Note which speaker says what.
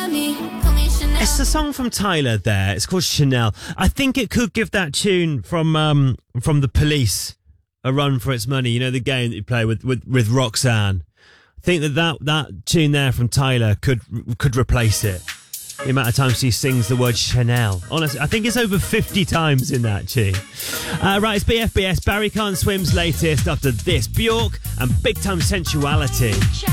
Speaker 1: money. Call me Chanel.
Speaker 2: It's a song from Tyler there. It's called Chanel. I think it could give that tune from The Police a run for its money. You know, the game that you play with Roxanne. I think that tune there from Tyler could replace it. The amount of times he sings the word Chanel. Honestly, I think it's over 50 times in that tune. Right, it's BFBS. Barry Can't Swim's latest after this. Bjork and Big Time Sensuality.